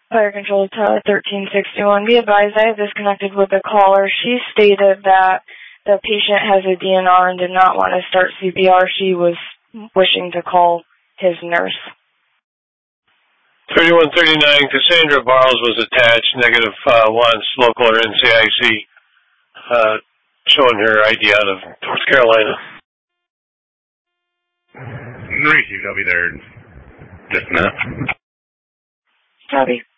Fire Control to 1361. Be advised, I have disconnected with the caller. She stated that the patient has a DNR and did not want to start CPR. She was wishing to call his nurse. 3139, Cassandra Barles was attached, -1, local or NCIC, showing her ID out of North Carolina. Reese, I'll be there in just a minute. Copy.